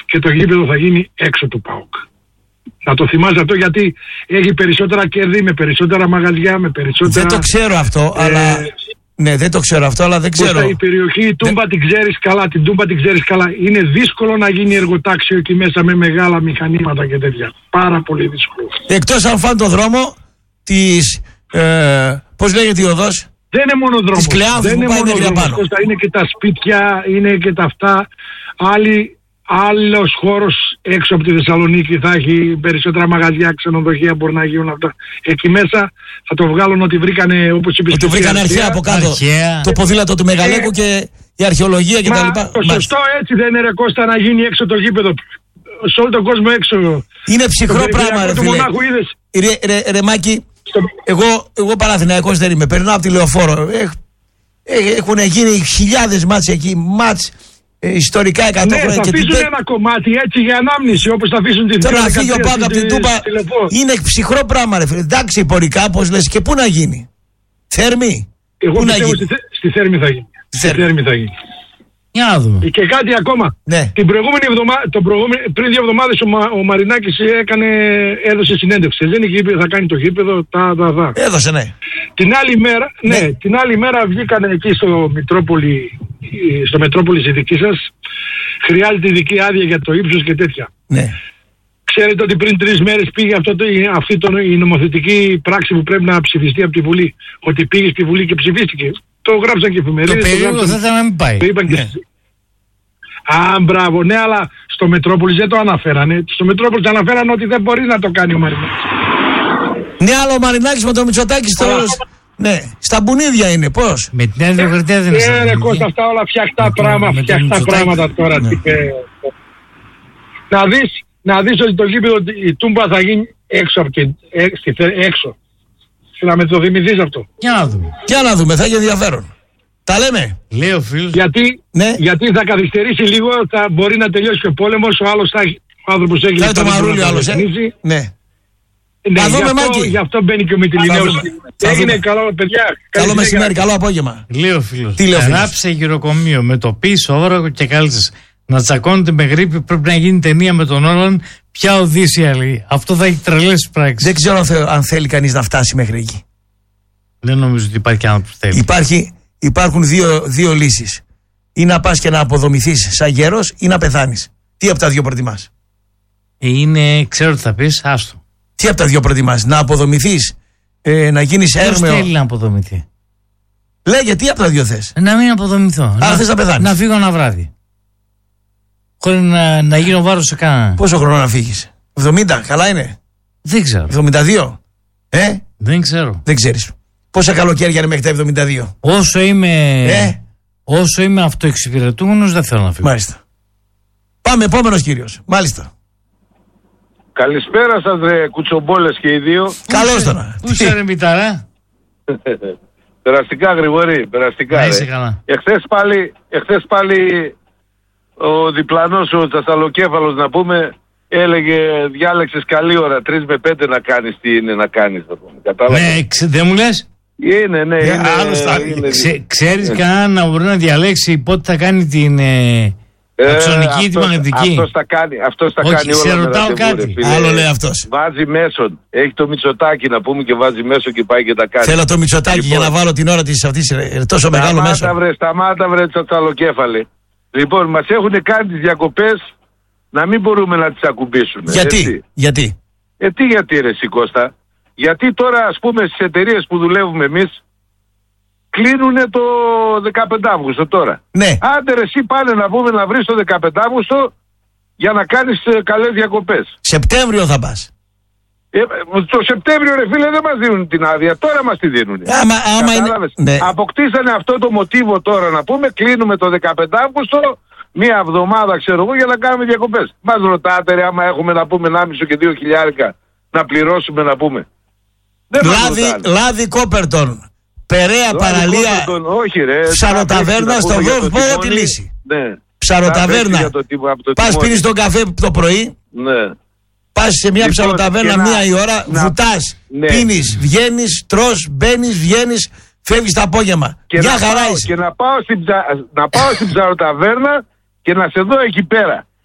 και το γήπεδο θα γίνει έξω του ΠΑΟΚ. Να το θυμάσαι αυτό, γιατί έχει περισσότερα κέρδη, με περισσότερα μαγαζιά, με περισσότερα... Δεν το ξέρω αυτό, αλλά... Ναι, δεν το ξέρω αυτό, αλλά δεν ξέρω. Η περιοχή, η Τούμπα την ξέρεις καλά, την Τούμπα την ξέρεις καλά. Είναι δύσκολο να γίνει εργοτάξιο εκεί μέσα με μεγάλα μηχανήματα και τέτοια. Πάρα πολύ δύσκολο. Εκτός αν φάνε το δρόμο της... πώς λέγεται η οδός? Δεν είναι μόνο δρόμος. Της Κλεάνθου που πάει μέχρι πάνω. Είναι και τα σπίτια, είναι και τα αυτά. Άλλος χώρος έξω από τη Θεσσαλονίκη θα έχει περισσότερα μαγαζιά, ξενοδοχεία, μπορεί να γίνουν αυτά. Εκεί μέσα θα το βγάλουν ότι βρήκανε, όπως είπες, ότι βρήκανε αρχαία από κάτω. Το ποδήλατο του Μεγαλέκου και η αρχαιολογία κτλ. Το σωστό έτσι δεν είναι, ρε Κώστα, να γίνει έξω το γήπεδο. Σε όλο τον κόσμο έξω. Είναι ψυχρό πράγμα, ρε φίλε. Ρε Μάκη, εγώ Παναθηναϊκός δεν είμαι. Περνάω από τη Λεωφόρο. Έχουν γίνει χιλιάδες μάτς εκεί. Μάτς ιστορικά 100 χρόνια. Θα αφήσουν ένα κομμάτι έτσι για ανάμνηση, όπως θα αφήσουν την τώρα να φύγει ο ΠΑΟΚ από την Τούμπα. Είναι ψυχρό πράγμα, ρε φίλε. Εντάξει, υπορικά, πώς λες, και πού να γίνει? Θέρμη. Εγώ πιστεύω στη Θέρμη θα γίνει. Στη Θέρμη θα γίνει. Για να δούμε. Και κάτι ακόμα. Ναι. Την προηγούμενη εβδομάδα, πριν 2 εβδομάδες ο Μαρινάκης έδωσε συνέντευξη. Δεν είπε θα κάνει το γήπεδο, Έδωσε, ναι. Την άλλη μέρα βγήκανε εκεί στο Μετρόπολης η δική σας. Χρειάζεται ειδική άδεια για το ύψος και τέτοια. Ναι. Ξέρετε ότι πριν 3 μέρες πήγε η νομοθετική πράξη που πρέπει να ψηφιστεί από τη Βουλή. Ότι πήγε στη Βουλή και ψηφίστηκε. Το γράψαν και εφημερίδες. Το περίεργο θα ήταν να μην πάει. Μπράβο, ναι, αλλά στο Μετρόπολης δεν το αναφέρανε. Στο Μετρόπολης αναφέρανε ότι δεν μπορεί να το κάνει ο Μαρινάκης. Ναι, αλλά ο Μαρινάκης με το Μητσοτάκη ναι, στα μπουνίδια είναι, πώς? Με την Νέα Δημοκρατία δεν είναι. Ρε Κώστα, αυτά όλα φτιαχτά πράγματα τώρα. Ναι. Να δεις ότι το γήπεδο η Τούμπα θα γίνει έξω. Να με το θυμηθείς αυτό. Για να δούμε, θα έχει ενδιαφέρον. Τα λέμε. Λέει ο φίλος. Γιατί θα καθυστερήσει λίγο, θα μπορεί να τελειώσει και ο πόλεμος, ο άλλος ο άνθρωπος έχει λεπτά. Το μαρούλι ο άλλος, Ναι. Ναι, δούμε, Μάκη. Γι' αυτό μπαίνει και ο Μητυλινέος. Έγινε καλό, παιδιά. Καλό μεσημέρι, καλό απόγευμα. Λέει ο φίλος. Γράψε γυροκομείο με το πίσω όρακο και κάλεσες να τσακώνεται με γρήπη. Πρέπει να γίνει ταινία με τον Όλαν. Ποια Οδύσσια λέει. Αυτό θα έχει τρελές πράξεις. Δεν ξέρω αν θέλει κανείς να φτάσει μέχρι εκεί. Δεν νομίζω ότι υπάρχει κι άνθρωπος που θέλει. Υπάρχουν δύο λύσεις. Ή να πας και να αποδομηθείς σαν γέρος ή να πεθάνεις. Τι από τα δύο προτιμάς? Ξέρω τι θα πεις, άστο. Τι από τα δύο προτιμάς? Να αποδομηθείς, να γίνεις έρμεο? Ποιος θέλει να αποδομηθεί? Λέγε, τι από τα δύο θες? Να μην αποδομηθώ. Άρα θες να πεθάνεις? Να φύγω ένα βράδυ. Χωρίς να γίνω βάρος σε κανένα. Πόσο χρόνο να φύγεις? 70, καλά είναι? Δεν ξέρω. 72? Δεν ξέρω. Δεν ξέρεις. Πόσα καλοκαίρια είναι μέχρι τα 72? Όσο είμαι αυτοεξυπηρετούμενος δεν θέλω να φύγω. Μάλιστα. Πάμε, επόμενος κύριος. Μάλιστα. Καλησπέρα σας, ρε κουτσομπόλες και οι δύο. Καλώς τώρα. Πού είσαι, ρε Μηταρά? Περαστικά, Γρηγορή, περαστικά. Εχθές πάλι ο διπλανός, ο Τσασταλοκέφαλος να πούμε, έλεγε διάλεξες καλή ώρα, 3 με 5 να κάνεις τι είναι να κάνεις. Ναι, δεν μου λες? Είναι. Ξέρεις κανένα να μπορεί να διαλέξει πότε θα κάνει την... αξονική ή τη μαγνητική? Αυτός τα κάνει όλα. Σε ρωτάω κάτι. Άλλο λέει αυτός. Βάζει μέσον. Έχει το Μητσοτάκη να πούμε και βάζει μέσον και πάει και τα κάνει. Θέλω το Μητσοτάκη για να βάλω την ώρα της αυτής τόσο μεγάλο μέσο. Σταμάτα βρε Τσατσαλοκέφαλε. Λοιπόν, μας έχουν κάνει τις διακοπές να μην μπορούμε να τις ακουμπήσουμε. Γιατί ρε εσύ Κώστα? Γιατί τώρα ας πούμε στις εταιρείες που δουλεύουμε εμείς κλείνουνε το 15 Αύγουστο τώρα. Ναι. Άντε ρε εσύ πάνε να πούμε να βρεις το 15 Αύγουστο για να κάνεις καλές διακοπές. Σεπτέμβριο θα πας. Το Σεπτέμβριο ρε φίλε δεν μας δίνουν την άδεια, τώρα μας τη δίνουν. Ναι. Αποκτήσανε αυτό το μοτίβο τώρα να πούμε, κλείνουμε το 15 Αύγουστο, μία εβδομάδα ξέρω εγώ για να κάνουμε διακοπές. Μας ρωτάτε ρε άμα έχουμε να πούμε 1,5 και 2 χιλιάρικα να πληρώσουμε να πούμε. Λάδι Κόπερτον. Περαία παραλία. Όχι ρε. Ψαροταβέρνα στο Γόβ, πρώτη λύση. Ναι. Ψαροταβέρνα. Πας πίνεις τον καφέ το πρωί. Ναι. Πας σε μια ψαροταβέρνα 1 η ώρα, βουτάς, πίνεις, βγαίνεις, τρως, μπαίνεις, βγαίνεις, φεύγεις το απόγευμα. Και να πάω στην ψαροταβέρνα και να σε δω εκεί πέρα.